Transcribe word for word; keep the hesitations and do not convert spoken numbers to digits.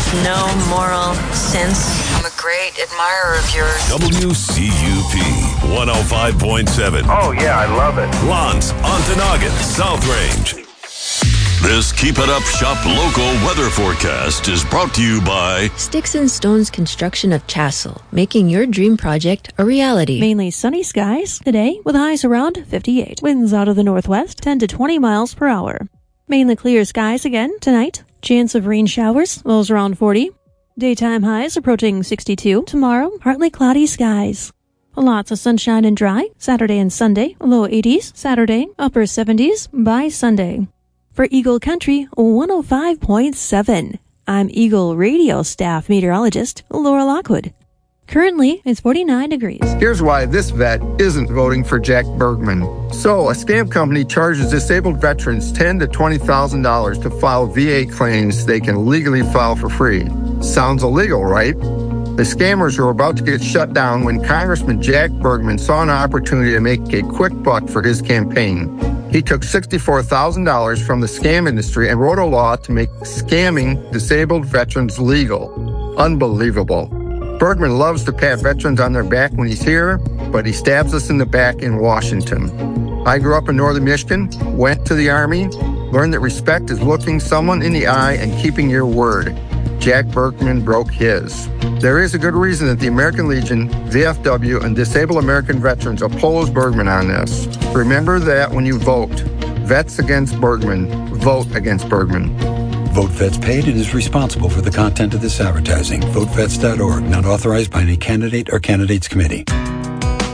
no moral sense. I'm a great admirer of yours. W C U P one oh five point seven. Oh, yeah, I love it. Lance, Ontonagon, South Range. This Keep It Up Shop local weather forecast is brought to you by Sticks and Stones Construction of Chassel, making your dream project a reality. Mainly sunny skies today with highs around fifty-eight. Winds out of the northwest ten to twenty miles per hour. Mainly clear skies again tonight. Chance of rain showers, lows around forty. Daytime highs approaching sixty-two. Tomorrow, partly cloudy skies. Lots of sunshine and dry. Saturday and Sunday, low eighties. Saturday, upper seventies by Sunday. For Eagle Country one oh five point seven, I'm Eagle Radio staff meteorologist Laura Lockwood. Currently, it's forty-nine degrees. Here's why this vet isn't voting for Jack Bergman. So, a scam company charges disabled veterans ten thousand to twenty thousand dollars to file V A claims they can legally file for free. Sounds illegal, right? The scammers were about to get shut down when Congressman Jack Bergman saw an opportunity to make a quick buck for his campaign. He took sixty-four thousand dollars from the scam industry and wrote a law to make scamming disabled veterans legal. Unbelievable. Bergman loves to pat veterans on their back when he's here, but he stabs us in the back in Washington. I grew up in northern Michigan, went to the Army, learned that respect is looking someone in the eye and keeping your word. Jack Bergman broke his. There is a good reason that the American Legion, V F W, and Disabled American Veterans oppose Bergman on this. Remember that when you vote. Vets against Bergman. Vote against Bergman. Vote Vets paid and is responsible for the content of this advertising. vote vets dot org, not authorized by any candidate or candidates committee.